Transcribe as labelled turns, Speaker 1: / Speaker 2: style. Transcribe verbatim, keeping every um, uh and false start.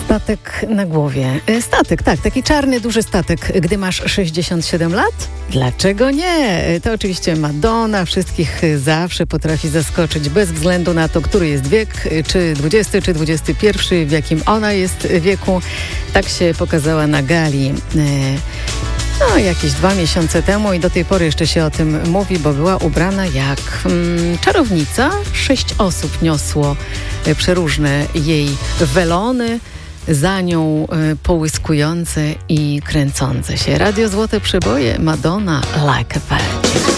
Speaker 1: Statek na głowie. Statek, tak, taki czarny, duży statek. Gdy masz sześćdziesiąt siedem lat? Dlaczego nie? To oczywiście Madonna wszystkich zawsze potrafi zaskoczyć, bez względu na to, który jest wiek, czy dwudziesty, czy dwudziesty pierwszy, w jakim ona jest wieku. Tak się pokazała na gali no, jakieś dwa miesiące temu i do tej pory jeszcze się o tym mówi, bo była ubrana jak mm, czarownica. Sześć osób niosło przeróżne jej welony, za nią y, połyskujące i kręcące się. Radio Złote Przeboje, Madonna, Like a Virgin.